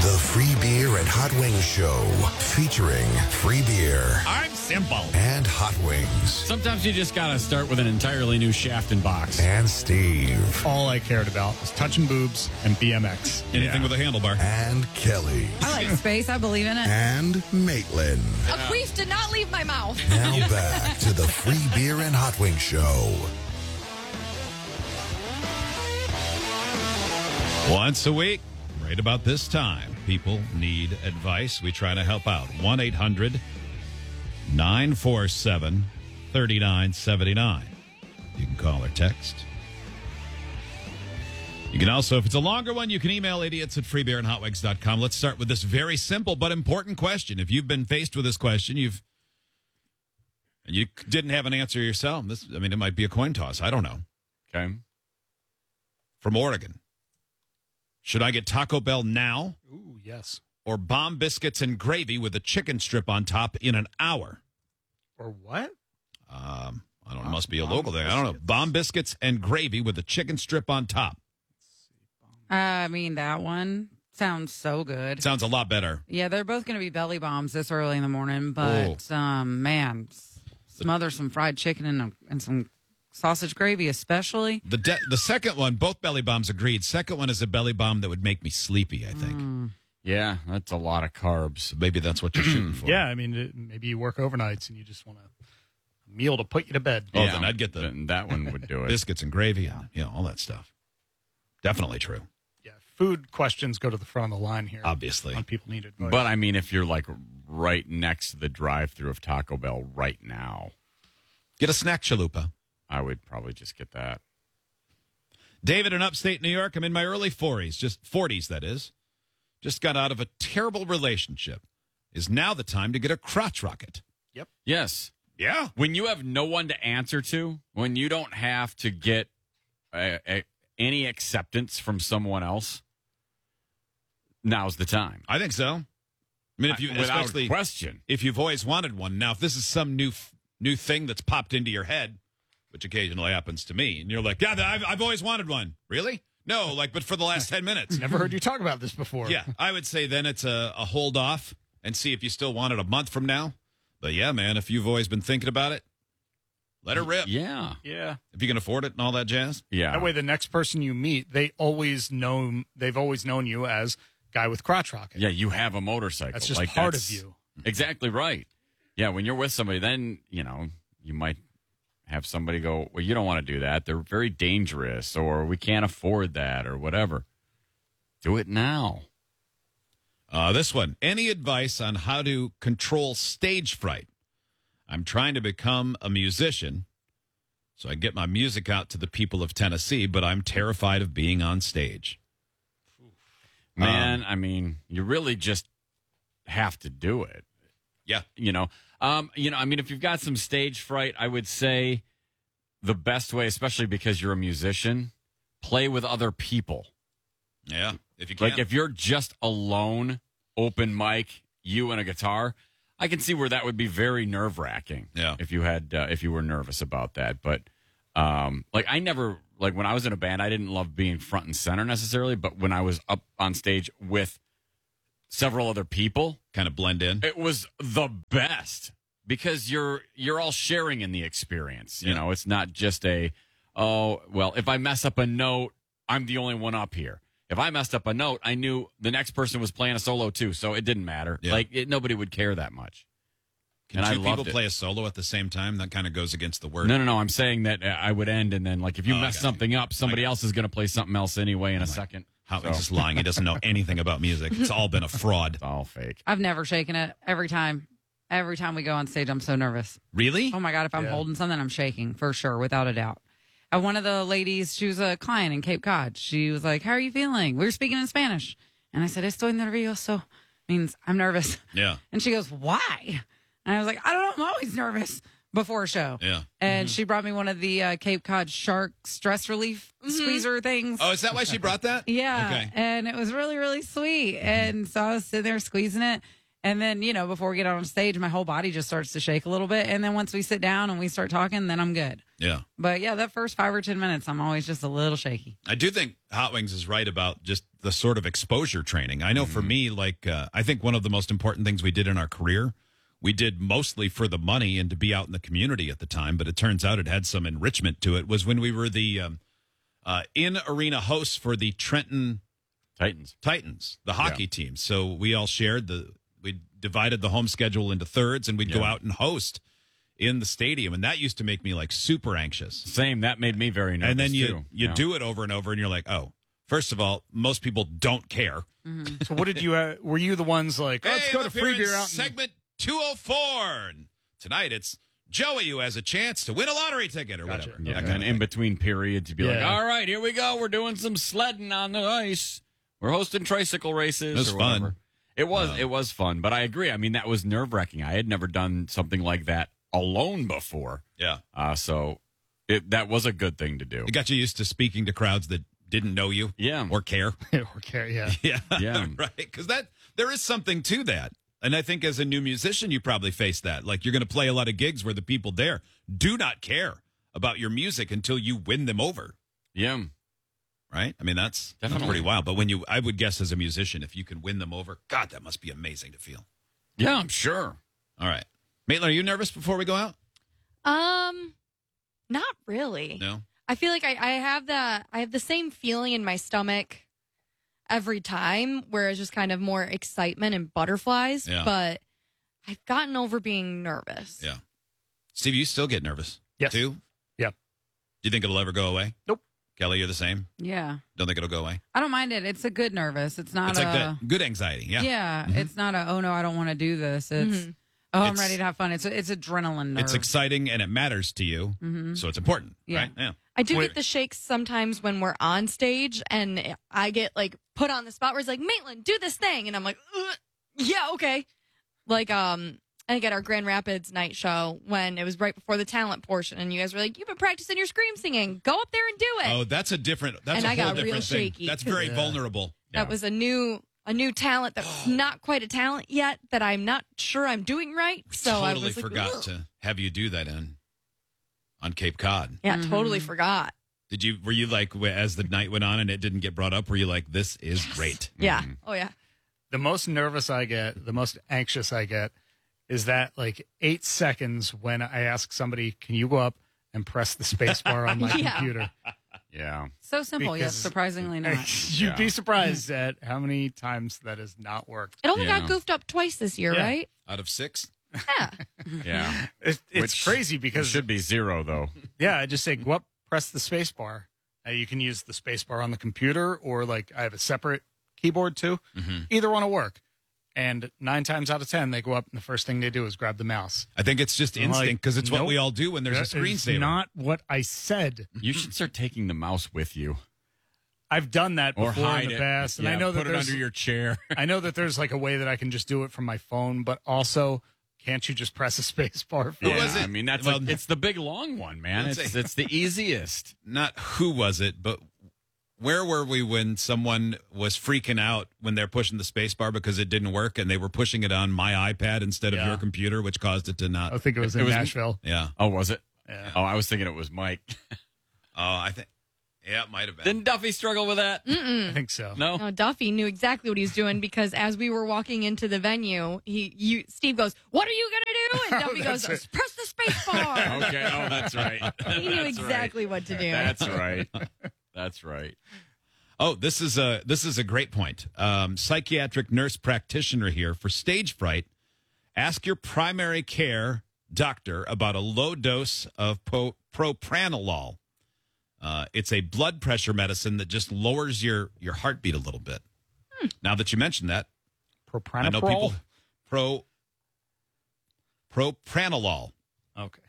The Free Beer and Hot Wings Show, featuring free beer I'm simple. and hot wings. Sometimes you just gotta start with an entirely new shaft and box. And Steve. All I cared about was touching boobs and BMX. Anything with a handlebar. And Kelly. I like space. I believe in it. And Maitland. A queef did not leave my mouth. Now back to the Free Beer and Hot Wings Show. Once a week, right about this time, people need advice. We try to help out. 1-800-947-3979. You can call or text. You can also, if it's a longer one, you can email idiots@freebeerandhotwigs.com. Let's start with this very simple but important question. If you've been faced with this question, you didn't have an answer yourself. It might be a coin toss. I don't know. Okay. From Oregon. Should I get Taco Bell now? Ooh, yes. Or bomb biscuits and gravy with a chicken strip on top in an hour? Or what? I don't know. It must be a local thing. I don't know. Bomb biscuits and gravy with a chicken strip on top. That one sounds so good. Sounds a lot better. Yeah, they're both going to be belly bombs this early in the morning, but smother some fried chicken and some sausage gravy, especially. The second one, both belly bombs agreed. Second one is a belly bomb that would make me sleepy, I think. Yeah, that's a lot of carbs. Maybe that's what you're shooting for. Yeah, maybe you work overnights and you just want a meal to put you to bed. Oh, then I'd get that one would do it. Biscuits and gravy and all that stuff. Definitely true. Yeah, food questions go to the front of the line here. Obviously. When people need advice. But, if you're, right next to the drive-thru of Taco Bell right now, Get a snack chalupa. I would probably just get that. David in upstate New York. I'm in my early 40s, just 40s, that is. Just got out of a terrible relationship. Is now the time to get a crotch rocket? Yep. Yes. Yeah. When you have no one to answer to, when you don't have to get any acceptance from someone else, now's the time. I think so. If you, without especially question, if you've always wanted one. Now, if this is some new thing that's popped into your head, which occasionally happens to me, and you're like, yeah, I've always wanted one. Really? No, but for the last 10 minutes. Never heard you talk about this before. Yeah, I would say then it's a hold off and see if you still want it a month from now. But yeah, man, if you've always been thinking about it, let her rip. Yeah. Yeah. If you can afford it and all that jazz. Yeah. That way the next person you meet, they've always known you as guy with crotch rocket. Yeah, you have a motorcycle. That's just part of you. Exactly right. Yeah, when you're with somebody, then, you might have somebody go, well, you don't want to do that. They're very dangerous, or we can't afford that, or whatever. Do it now. This one. Any advice on how to control stage fright? I'm trying to become a musician, so I get my music out to the people of Tennessee, but I'm terrified of being on stage. Man, you really just have to do it. Yeah. If you've got some stage fright, I would say the best way, especially because you're a musician, play with other people. Yeah, if you can. If you're just alone, open mic, you and a guitar, I can see where that would be very nerve-wracking. Yeah. If you were nervous about that. But I never, when I was in a band, I didn't love being front and center necessarily, but when I was up on stage with several other people, kind of blend in. It was the best because you're all sharing in the experience. Yeah. It's not just if I mess up a note, I'm the only one up here. If I messed up a note, I knew the next person was playing a solo too, so it didn't matter. Yeah. Nobody would care that much. Can and two I people loved it. play a solo at the same time? That kind of goes against the word. No. I'm saying that I would end, and then if you mess something up, somebody else is going to play something else anyway in a second. He's just lying. He doesn't know anything about music. It's all been a fraud. It's all fake. I've never shaken it. Every time we go on stage, I'm so nervous. Really? Oh my God, if I'm holding something, I'm shaking for sure, without a doubt. One of the ladies, she was a client in Cape Cod. She was like, how are you feeling? We were speaking in Spanish. And I said, estoy nervioso. Means I'm nervous. Yeah. And she goes, why? And I was like, I don't know. I'm always nervous before a show. Yeah. And she brought me one of the Cape Cod shark stress relief squeezer things. Oh, is that why she brought that? Yeah. Okay. And it was really, really sweet. And so I was sitting there squeezing it. And then, before we get on stage, my whole body just starts to shake a little bit. And then once we sit down and we start talking, then I'm good. Yeah. But yeah, that first 5 or 10 minutes, I'm always just a little shaky. I do think Hot Wings is right about just the sort of exposure training. I know for me, I think one of the most important things we did in our career, we did mostly for the money and to be out in the community at the time, but it turns out it had some enrichment to it, was when we were the in-arena hosts for the Trenton Titans, the hockey team. So we all shared we divided the home schedule into thirds, and we'd go out and host in the stadium, and that used to make me super anxious. Same. That made me very nervous. And then too. you do it over and over, and you're like, oh, first of all, most people don't care. Mm-hmm. So what did you? Were you the ones like, let's go to free beer out? Segment 204. And tonight it's Joey who has a chance to win a lottery ticket or whatever. Yeah, and in between periods, you'd be like, all right, here we go. We're doing some sledding on the ice. We're hosting tricycle races. It was fun. It was fun, but I agree. I mean, that was nerve-wracking. I had never done something like that alone before. Yeah. So that was a good thing to do. It got you used to speaking to crowds that didn't know you. Yeah. Or care. Or care, yeah. Yeah. Right. Because there is something to that. And I think as a new musician, you probably face that. Like, you're going to play a lot of gigs where the people there do not care about your music until you win them over. Yeah. Right? I mean, that's pretty wild. But I would guess as a musician, if you can win them over, God, that must be amazing to feel. Yeah, I'm sure. All right. Maitland, are you nervous before we go out? Not really. No? I feel like I have the same feeling in my stomach every time, where it's just kind of more excitement and butterflies. Yeah. But I've gotten over being nervous. Yeah. Steve, you still get nervous? Yes. Too? Yep. Do you think it'll ever go away? Nope. Kelly, you're the same? Yeah. Don't think it'll go away? I don't mind it. It's a good nervous. It's not It's like that good anxiety. Yeah. Yeah. Mhm. It's not oh no, I don't want to do this. It's, I'm ready to have fun. It's adrenaline nerve. It's exciting and it matters to you. Mm-hmm. So it's important. Yeah. Right? Yeah. I do get the shakes sometimes when we're on stage, and I get put on the spot where it's like, Maitland, do this thing, and I'm like, yeah, okay. I get our Grand Rapids night show when it was right before the talent portion, and you guys were like, you've been practicing your scream singing. Go up there and do it. Oh, that's a different. That's And a I whole got real different thing. shaky. That's very vulnerable. That was a new talent that's not quite a talent yet, that I'm not sure I'm doing right. So totally I was like, forgot ugh. to have you do that on Cape Cod. Yeah, totally forgot. Were you as the night went on and it didn't get brought up, were you like, this is great? Yeah. Oh yeah. The most nervous I get, the most anxious I get, is that 8 seconds when I ask somebody, can you go up and press the space bar on my Yeah. computer? Yeah. so simple, yet Because- surprisingly not. You'd be surprised at how many times that has not worked. It only Yeah. got goofed up twice this year, Yeah. right? Out of 6? Yeah. Yeah. It's Which crazy It because, should be 0, though. I just say, go up, press the space bar. You can use the space bar on the computer, or I have a separate keyboard too. Mm-hmm. Either one will work. And 9 times out of 10, they go up, and the first thing they do is grab the mouse. I think it's just I'm like, instinct because it's what nope. we all do when there's a That is screensaver. not what I said. You should start taking the mouse with you. I've done that Or before hide in the it. past, and Yeah, I know that put it there's under your chair. I know that there's a way that I can just do it from my phone, but also, can't you just press a space bar for Who it? was it? I mean, Well, it's the big long one, man. Let's It's the easiest. Not who was it, but where were we when someone was freaking out when they're pushing the space bar because it didn't work and they were pushing it on my iPad instead of Yeah. your computer, which caused it to not. I think it was in Nashville. Yeah. Oh, was it? Yeah. Oh, I was thinking it was Mike. I think. Yeah, it might have been. Didn't Duffy struggle with that? I think so. No. No, Duffy knew exactly what he was doing, because as we were walking into the venue, Steve goes, "What are you gonna do?" And Duffy goes, That's it. "Press the space bar." Okay. Oh, that's right. He knew That's exactly what to do. Right. That's right. That's right. Oh, this is a great point. Psychiatric nurse practitioner here for stage fright. Ask your primary care doctor about a low dose of propranolol. It's a blood pressure medicine that just lowers your heartbeat a little bit. Now that you mentioned that, I know people propranolol. Okay.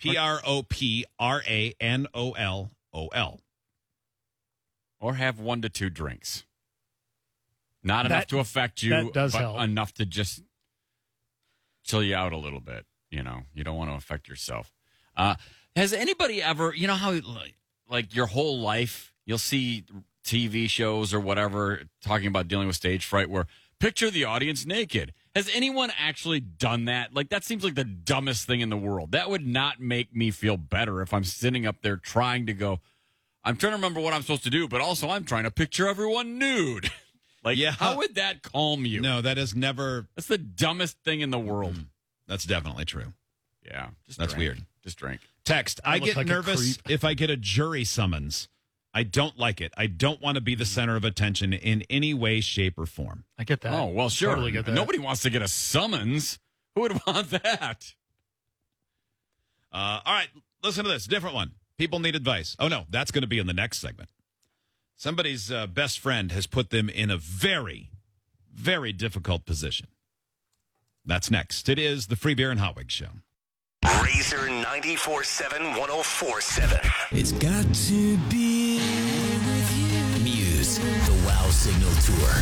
PROPRANOLOL. Or have 1 to 2 drinks. Not That- enough to affect you, that does but help. enough to just chill you out a little bit. You don't want to affect yourself. Has anybody ever, how your whole life you'll see TV shows or whatever talking about dealing with stage fright where Picture the audience naked. Has anyone actually done that? Like, that seems like the dumbest thing in the world. That would not make me feel better if I'm sitting up there trying to go, I'm trying to remember what I'm supposed to do, but also I'm trying to picture everyone nude. Like, Yeah. how would that calm you? No, that is never. That's the dumbest thing in the world. That's definitely true. Yeah. Just That's drink. weird. Just drink. Text, I look get like a nervous creep. if I get a jury summons. I don't like it. I don't want to be the center of attention in any way, shape, or form. I get that. Oh, well, sure. Totally get that. Nobody wants to get a summons. Who would want that? All right, listen to this. Different one. People need advice. Oh, no, that's going to be in the next segment. Somebody's best friend has put them in a very, very difficult position. That's next. It is the Free Beer and Hot Wings Show. Razor 94.7 104.7. It's got to be with you. Muse, the Wow Signal Tour.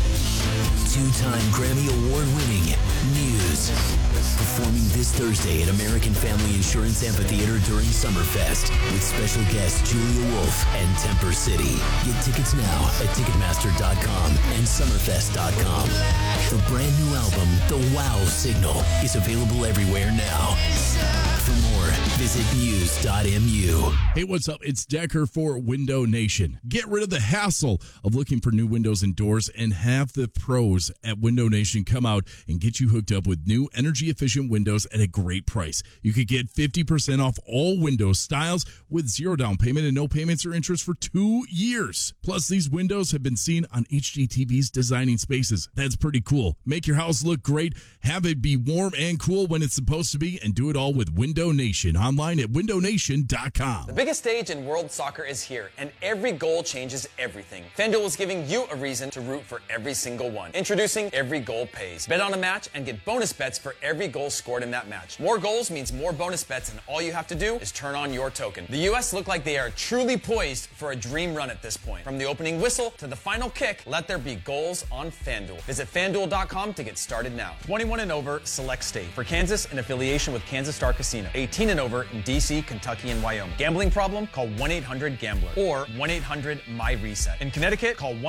2-time Grammy Award-winning Muse. Performing this Thursday at American Family Insurance Amphitheater during Summerfest with special guests Julia Wolf and Temper City. Get tickets now at Ticketmaster.com and Summerfest.com. The brand new album, The Wow Signal, is available everywhere now. For more, visit muse.mu. Hey, what's up? It's Decker for Window Nation. Get rid of the hassle of looking for new windows and doors and have the pros at Window Nation come out and get you hooked up with new energy-efficient windows at a great price. You could get 50% off all window styles with zero down payment and no payments or interest for 2 years. Plus, these windows have been seen on HGTV's Designing Spaces. That's pretty cool. Make your house look great, have it be warm and cool when it's supposed to be, and do it all with Window Nation. Online at windownation.com. The biggest stage in world soccer is here, and every goal changes everything. FanDuel is giving you a reason to root for every single one. Introducing Every Goal Pays. Bet on a match and get bonus bets for every goal scored in that match. More goals means more bonus bets, and all you have to do is turn on your token. The U.S. look like they are truly poised for a dream run at this point. From the opening whistle to the final kick, let there be goals on FanDuel. Visit FanDuel.com to get started now. 21 and over, select state. For Kansas, in affiliation with Kansas Star Casino. 18 and over in D.C., Kentucky, and Wyoming. Gambling problem? Call 1-800-GAMBLER or 1-800-MY-RESET. In Connecticut, call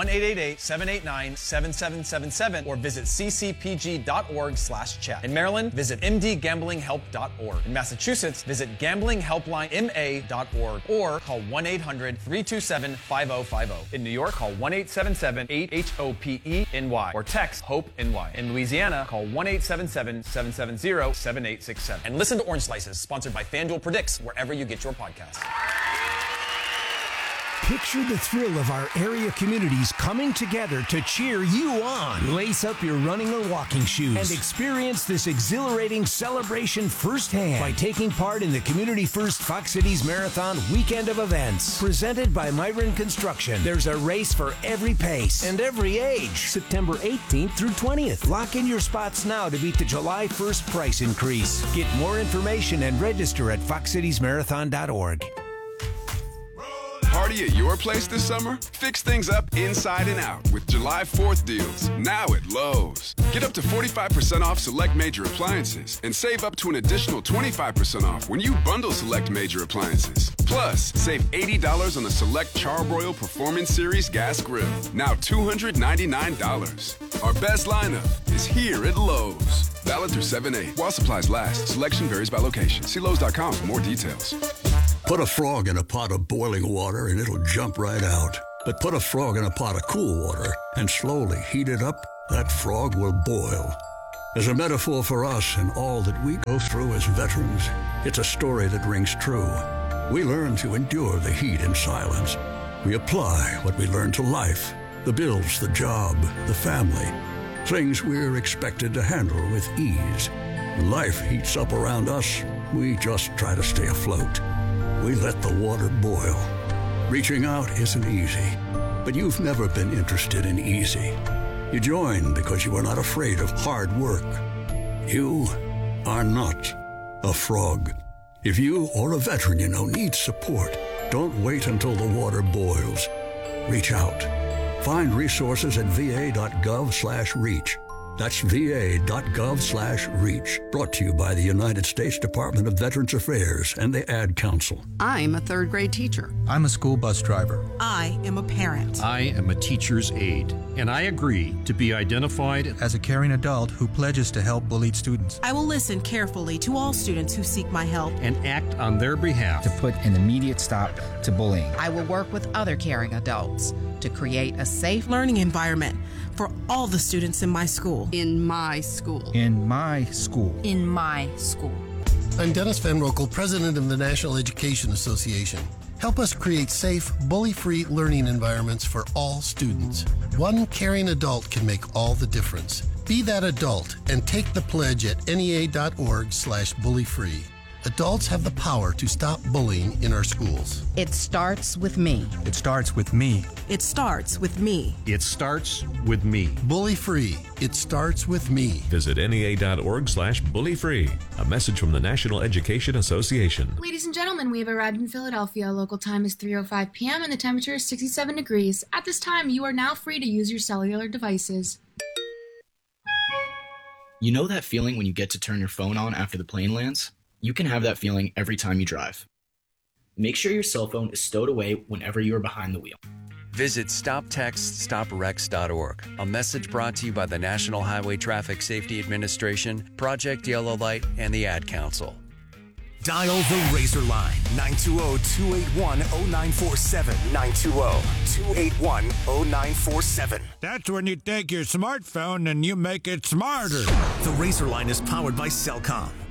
1-888-789-7777 or visit ccpg.org/chat. In Maryland, visit mdgamblinghelp.org. In Massachusetts, visit gamblinghelplinema.org or call 1-800-327-5050. In New York, call 1-877-8-HOPE-NY or text HOPE-NY. In Louisiana, call 1-877-770-7867. And listen to Orange Slices, sponsored by FanDuel Predicts, wherever you get your podcasts. Picture the thrill of our area communities coming together to cheer you on. Lace up your running or walking shoes and experience this exhilarating celebration firsthand by taking part in the Community First Fox Cities Marathon weekend of events. Presented by Myron Construction. There's a race for every pace and every age. September 18th through 20th. Lock in your spots now to beat the July 1st price increase. Get more information and register at foxcitiesmarathon.org. Party at your place this summer? Fix things up inside and out with July 4th deals, now at Lowe's. Get up to 45% off select major appliances and save up to an additional 25% off when you bundle select major appliances. Plus, save $80 on the select Charbroil Performance Series gas grill, now $299. Our best lineup is here at Lowe's. Valid through 7/8. While supplies last, selection varies by location. See Lowe's.com for more details. Put a frog in a pot of boiling water and it'll jump right out. But put a frog in a pot of cool water and slowly heat it up, that frog will boil. As a metaphor for us and all that we go through as veterans, it's a story that rings true. We learn to endure the heat in silence. We apply what we learn to life, the bills, the job, the family, things we're expected to handle with ease. When life heats up around us, we just try to stay afloat. We let the water boil. Reaching out isn't easy, but you've never been interested in easy. You join because you are not afraid of hard work. You are not a frog. If you or a veteran you know needs support, don't wait until the water boils. Reach out. Find resources at va.gov/reach. That's va.gov/reach. Brought to you by the United States Department of Veterans Affairs and the Ad Council. I'm a third grade teacher. I'm a school bus driver. I am a parent. I am a teacher's aide, and I agree to be identified as a caring adult who pledges to help bullied students. I will listen carefully to all students who seek my help and act on their behalf to put an immediate stop to bullying. I will work with other caring adults to create a safe learning environment for all the students in my school. In my school. In my school. In my school. I'm Dennis Van Rokel, president of the National Education Association. Help us create safe, bully-free learning environments for all students. One caring adult can make all the difference. Be that adult and take the pledge at NEA.org/bullyfree. Adults have the power to stop bullying in our schools. It starts with me. It starts with me. It starts with me. It starts with me. Bully free. It starts with me. Visit NEA.org/bullyfree. A message from the National Education Association. Ladies and gentlemen, we have arrived in Philadelphia. Local time is 3:05 p.m. and the temperature is 67 degrees. At this time, you are now free to use your cellular devices. You know that feeling when you get to turn your phone on after the plane lands? You can have that feeling every time you drive. Make sure your cell phone is stowed away whenever you are behind the wheel. Visit StopTextStopWrecks.org. A message brought to you by the National Highway Traffic Safety Administration, Project Yellow Light, and the Ad Council. Dial the Razor line, 920-281-0947, 920-281-0947. That's when you take your smartphone and you make it smarter. The Razor line is powered by Cellcom.